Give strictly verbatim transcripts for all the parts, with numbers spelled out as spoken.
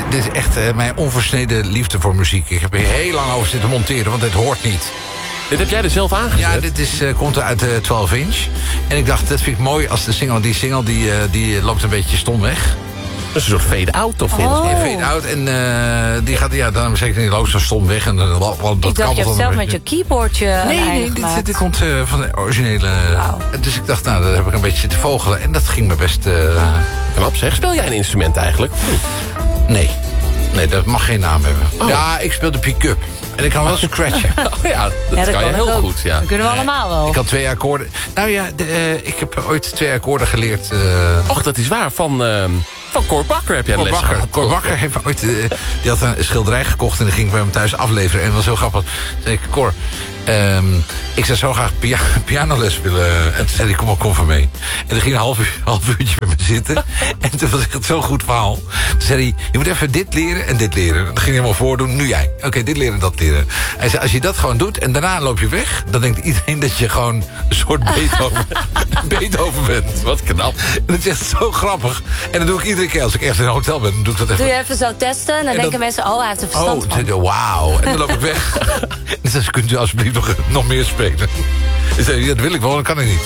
dit is echt uh, mijn onversneden liefde voor muziek. Ik heb er heel lang over zitten monteren, want het hoort niet. Dit heb jij er zelf aangezet? Ja, dit is, uh, komt uit uh, twaalf inch. En ik dacht, dat vind ik mooi als de single... Die single die, uh, die loopt een beetje stom weg. Dat is een soort fade-out, of volgens mij? Oh. Fade-out. En uh, die gaat, ja, dan zeker niet loopt zo stom weg. En, uh, wat, wat, ik dacht, je hebt zelf met je keyboardje Nee, nee, dit, dit komt uh, van de originele... Wow. Dus ik dacht, nou, daar heb ik een beetje zitten vogelen. En dat ging me best... Uh, Knap zeg. Speel jij een instrument eigenlijk? Hm. Nee. Nee, dat mag geen naam hebben. Oh. Ja, ik speel de pick-up. En ik kan wel scratchen. Oh ja, dat, ja, dat kan je heel ook. goed. Ja. Dat kunnen we allemaal wel. Ik had twee akkoorden. Nou ja, de, uh, ik heb ooit twee akkoorden geleerd. Uh... Och, dat is waar. Van, uh, van Cor Bakker heb jij Cor les Bakker. gehad. Cor Bakker heeft ooit... Uh, die had een schilderij gekocht en die ging ik bij hem thuis afleveren. En dat was heel grappig. Toen zei ik, Cor... Um, ik zou zo graag pia pianoles willen. En toen zei hij, kom maar, kom van mee. En dan ging een half, uur, half uurtje met me zitten. En toen was ik het zo'n goed verhaal. Toen zei hij, je moet even dit leren en dit leren. Dan ging hij helemaal voordoen, nu jij. Oké, okay, dit leren en dat leren. Hij zei, als je dat gewoon doet en daarna loop je weg... dan denkt iedereen dat je gewoon een soort Beethoven, Beethoven bent. Wat knap. En dat is echt zo grappig. En dat doe ik iedere keer als ik echt in een hotel ben. Dan doe ik dat even. Doe je even zo testen en dan en denken dan, mensen, oh, hij heeft een verstand oh, van. Oh, wauw. En dan loop ik weg. En dan kunt u alsjeblieft nog, nog meer spelen. Ik zei, ja, dat wil ik wel, dat kan ik niet.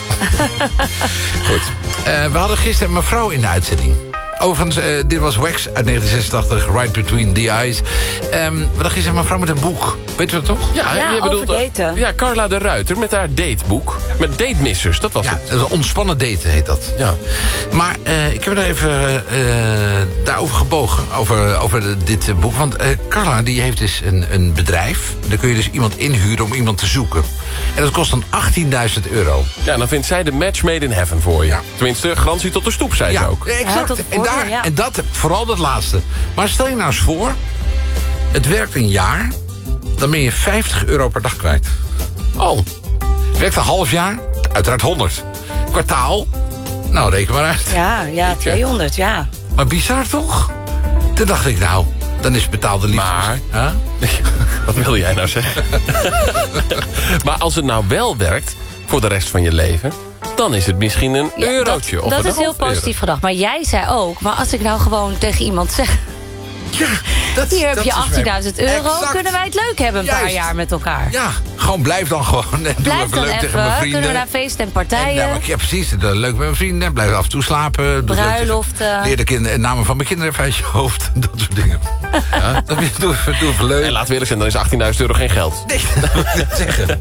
Goed. Uh, we hadden gisteren een mevrouw in de uitzending. Overigens, uh, dit was Wax uit negentien zesentachtig, Right Between the Eyes. Um, we hadden gisteren een mevrouw met een boek. Weet u dat toch? Ja, ja je bedoelt, daten. Ja, Carla de Ruiter met haar dateboek. Met datemissers, dat was ja, het. Ja, een ontspannen daten heet dat. Ja. Maar uh, ik heb er even uh, daarover gebogen, over, over de, dit uh, boek. Want uh, Carla die heeft dus een, een bedrijf. Daar kun je dus iemand inhuren om iemand te zoeken. En dat kost dan achttienduizend euro. Ja, dan vindt zij de match made in heaven voor je. Ja. Tenminste, garantie tot de stoep, zei ja, ze ook. Exact. Ja, en, daar, ja. en dat, vooral dat laatste. Maar stel je nou eens voor, het werkt een jaar, dan ben je vijftig euro per dag kwijt. Oh. Werkt een half jaar, uiteraard honderd. Kwartaal, nou reken maar uit. Ja, ja, tweehonderd, ja. Maar bizar toch? Toen dacht ik, nou, dan is betaalde liefde. Maar, huh? wat wil jij nou zeggen? Maar als het nou wel werkt voor de rest van je leven, dan is het misschien een ja, eurotje. Dat, of dat een is heel positief euro. gedacht. Maar jij zei ook, maar als ik nou gewoon tegen iemand zeg... Ja, dat, hier heb dat je achttienduizend euro, exact. kunnen wij het leuk hebben een Juist. paar jaar met elkaar. Ja, gewoon blijf dan gewoon. En blijf doe dan leuk even, tegen mijn vrienden. kunnen we naar feesten en partijen. En, nou, ja, precies, leuk met mijn vrienden. Blijf af en toe slapen. Bruiloften. Leer de kinderen, namen van mijn kinderen even uit je hoofd. Dat soort dingen. Ja, dat doe even leuk. En laten we eerlijk zijn, dan is achttienduizend euro geen geld. Nee, dat wil ik niet zeggen.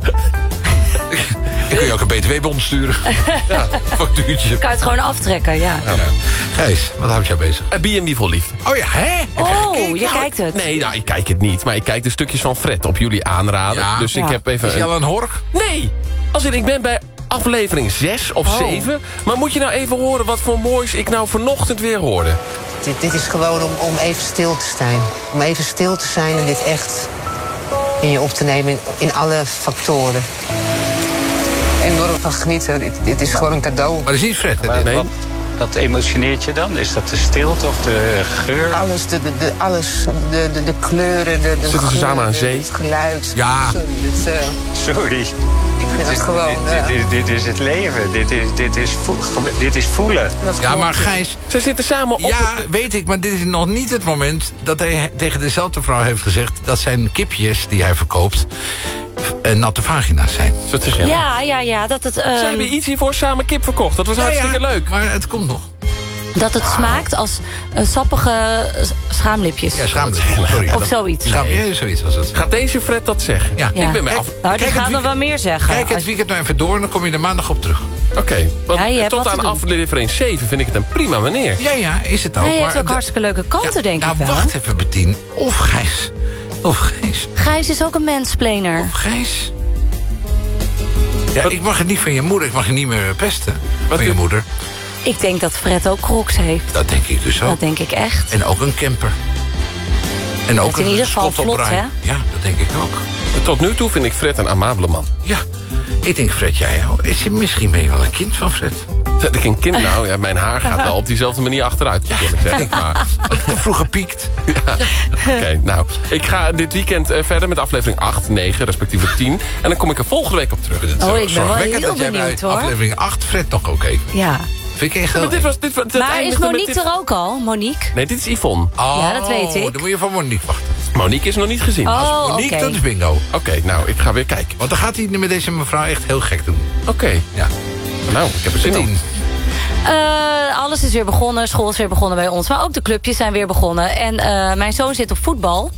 Ik kun je ook een B T W-bon sturen. Ja, factuurtje. Kan je het gewoon aftrekken, ja. ja. Gijs, wat houdt jou bezig? B en B vol liefde. Oh ja, hè? Oh, kijk, je nou, kijkt het. Nee, nou, ik kijk het niet. Maar ik kijk de stukjes van Fred op jullie aanraden. Ja. Dus ik Ja. heb even... Is je al een hork? Nee! Als in, ik ben bij aflevering zes of Oh. zeven. Maar moet je nou even horen wat voor moois ik nou vanochtend weer hoorde? Dit, dit is gewoon om, om even stil te zijn. Om even stil te zijn en dit echt in je op te nemen in, in alle factoren. Enorm van genieten. Dit, dit is gewoon een cadeau. Maar dat is niet Fred, hè? Maar Nee. wat, wat emotioneert je dan? Is dat de stilte of de geur? Alles, de, de, de, alles, de, de, de kleuren, de, de Zitten ze samen aan geuren, zee? het geluid. Ja. Sorry, dit, uh, Sorry. ik vind het gewoon... Dit, uh, dit, dit, dit is het leven. Dit is, dit is, voel, dit is voelen. dat Ja, klopt. maar Gijs... Ze zitten samen op... Ja, weet ik, maar dit is nog niet het moment dat hij tegen dezelfde vrouw heeft gezegd dat zijn kipjes die hij verkoopt uh, natte vagina's zijn. Zo te zeggen. Ja, ja, ja, dat het, um, Ze hebben iets hiervoor samen kip verkocht. Dat was hartstikke Ja, ja, leuk. Maar het komt nog. dat het smaakt als uh, sappige s- schaamlipjes. Ja, schaamte. Sorry. Of zoiets. Schaam, ja, zoiets was het. Gaat deze Fred dat zeggen? Ja. Ja. Ik ben bij af... Nou, die Kijk, het gaat nog wel meer zeggen. Kijk het Als- weekend nou even door en dan kom je er maandag op terug. Oké, okay, Ja, je hebt tot wat te aan doen. aflevering zeven vind ik het een prima manier. Ja, ja, is het ook. Hij heeft maar ook de- hartstikke leuke kanten, Ja, denk nou, ik wel. wacht even, Bettien. Of Gijs. Of Gijs. Gijs is ook een mansplainer. Of Gijs. Ja, ik mag het niet van je moeder. Ik mag je niet meer pesten. Wat van je doe- moeder. Ik denk dat Fred ook crocs heeft. Dat denk ik dus ook. Dat denk ik echt. En ook een camper. En ook is in een ieder geval schot op vlot, rij. hè? Ja, dat denk ik ook. Tot nu toe vind ik Fred een amabele man. Ja, ik denk Fred, jij ook. Is je misschien ben je wel een kind van Fred? Dat ik een kind, nou ja, mijn haar gaat wel op diezelfde manier achteruit. Ja, zeg ik maar. Vroeger piekt. Ja. Oké, okay, nou. Ik ga dit weekend uh, verder met aflevering acht, negen, respectievelijk tien. En dan kom ik er volgende week op terug. Het is Oh, zo ik ben wel zorgwekkend heel dat jij benieuwd, bij hoor. aflevering acht Fred nog ook even. Ja. Vind ik echt Maar heel... dit was, dit was, het Maar is eindigde met Monique dit- er ook al? Monique? Nee, dit is Yvonne. Oh, Ja, dat weet ik. Dan moet je van Monique wachten. Monique is nog niet gezien. Oh, Monique, oké. dat is bingo. Oké, nou, ik ga weer kijken. Want dan gaat hij met deze mevrouw echt heel gek doen. Oké, Ja. nou, ik heb er zin in. Tien. Eh, alles is weer begonnen. School is weer begonnen bij ons. Maar ook de clubjes zijn weer begonnen. En eh, mijn zoon zit op voetbal.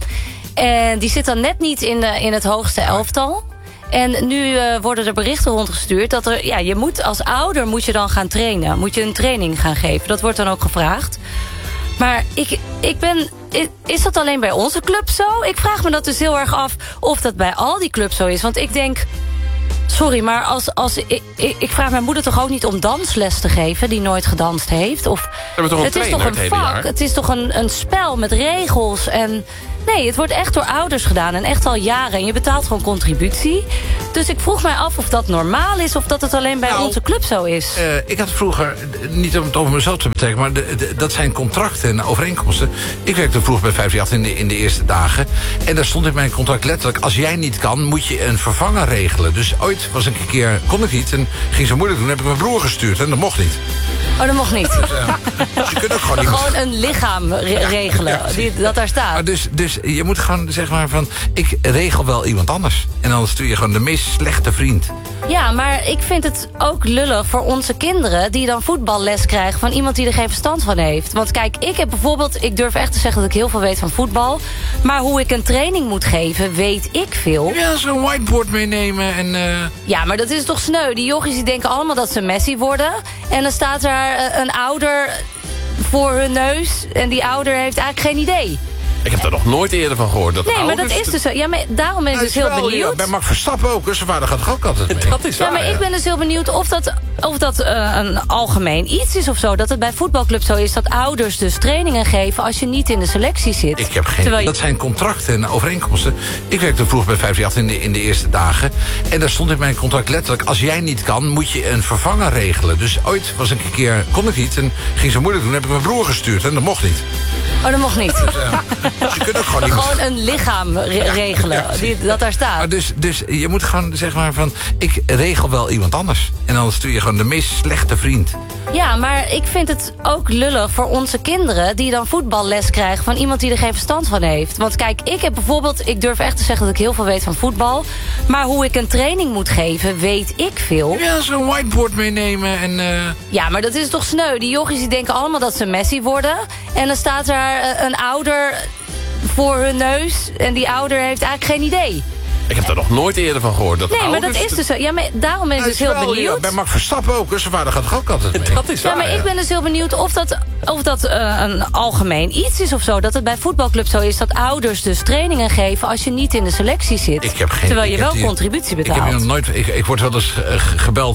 En die zit dan net niet in, de, in het hoogste elftal. En nu eh, worden er berichten rondgestuurd dat er, ja, je moet als ouder moet je dan gaan trainen. Moet je een training gaan geven. Dat wordt dan ook gevraagd. Maar ik, ik ben... Is dat alleen bij onze club zo? Ik vraag me dat dus heel erg af of dat bij al die clubs zo is. Want ik denk... Sorry, maar als, als, ik, ik, ik vraag mijn moeder toch ook niet om dansles te geven... die nooit gedanst heeft? Of, hebben toch een het is trainer toch het een hele vak? jaar? Het is toch een, een spel met regels en... Nee, het wordt echt door ouders gedaan en echt al jaren. En je betaalt gewoon contributie. Dus ik vroeg mij af of dat normaal is... of dat het alleen bij Nou, onze club zo is. Uh, ik had vroeger, eh, niet om het over mezelf te betrekken... maar de, de, dat zijn contracten en overeenkomsten. Ik werkte vroeger bij vijfenveertig in de, in de eerste dagen. En daar stond in mijn contract letterlijk... als jij niet kan, moet je een vervanger regelen. Dus ooit was ik een keer, kon ik niet... en ging zo moeilijk doen, heb ik mijn broer gestuurd... en dat mocht niet. Oh, dat mocht niet. Dus, uh, dus je kunt ook gewoon niet... Gewoon een lichaam re- regelen, die, dat daar staat. Maar dus, dus je moet gewoon zeg maar van... ik regel wel iemand anders. En dan stuur je gewoon de meest slechte vriend. Ja, maar ik vind het ook lullig voor onze kinderen... die dan voetballes krijgen van iemand die er geen verstand van heeft. Want kijk, ik heb bijvoorbeeld... ik durf echt te zeggen dat ik heel veel weet van voetbal... maar hoe ik een training moet geven, weet ik veel. Ja, zo'n whiteboard meenemen en... Uh... Ja, maar dat is toch sneu. Die jochies die denken allemaal dat ze Messi worden... en dan staat daar uh, een ouder voor hun neus... en die ouder heeft eigenlijk geen idee. Ik heb daar nog nooit eerder van gehoord. Dat Nee, maar ouders dat is dus zo. Ja, maar daarom ben ik Nou, dus heel wel, benieuwd. ja, bij Max Verstappen ook, dus zijn vader gaat er ook altijd mee. Dat is Ja, waar, maar ik ben dus heel benieuwd of dat, of dat uh, een algemeen iets is of zo. Dat het bij voetbalclubs zo is dat ouders dus trainingen geven... als je niet in de selectie zit. Ik heb geen... Terwijl je... Dat zijn contracten en overeenkomsten. Ik werkte vroeger bij vijfenveertig in de, in de eerste dagen. En daar stond in mijn contract letterlijk... als jij niet kan, moet je een vervanger regelen. Dus ooit was ik een keer, kon ik niet... en ging zo moeilijk doen, heb ik mijn broer gestuurd... en dat mocht niet. Oh, dat mocht niet. Dus, uh, dus je kunt ook gewoon niet... Gewoon een lichaam re- regelen, die, dat daar staat. Maar dus, dus je moet gewoon zeg maar van... ik regel wel iemand anders. En dan stuur je gewoon de meest slechte vriend. Ja, maar ik vind het ook lullig voor onze kinderen... die dan voetballes krijgen van iemand die er geen verstand van heeft. Want kijk, ik heb bijvoorbeeld... ik durf echt te zeggen dat ik heel veel weet van voetbal... maar hoe ik een training moet geven, weet ik veel. Ja, zo'n whiteboard meenemen en... Uh... Ja, maar dat is toch sneu. Die jochies die denken allemaal dat ze Messi worden... en dan staat daar uh, een ouder voor hun neus... en die ouder heeft eigenlijk geen idee. Ik heb daar nog nooit eerder van gehoord. Dat Nee, maar ouders... dat is dus zo. Ja, maar daarom ben ik Nou, dus heel wel, benieuwd. ja, bij Max Verstappen ook, dus zijn vader gaat er ook altijd mee. Dat is Ja, waar, maar ik ben dus heel benieuwd of dat, of dat uh, een algemeen iets is of zo. Dat het bij voetbalclubs zo is dat ouders dus trainingen geven... als je niet in de selectie zit. Ik heb geen... Terwijl je ik heb wel die- contributie Ik betaalt. heb hier nog nooit... Ik, ik word wel eens uh, gebeld